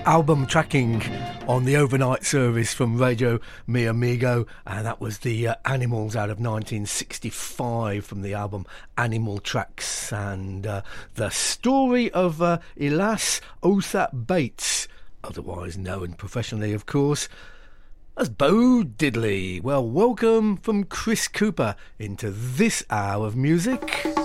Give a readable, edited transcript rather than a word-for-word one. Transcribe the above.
album tracking on the overnight service from Radio Mi Amigo, and that was the Animals out of 1965 from the album Animal Tracks, and the story of Elias Othap Bates, otherwise known professionally of course as Bo Diddley. Well, welcome from Chris Cooper into this hour of music.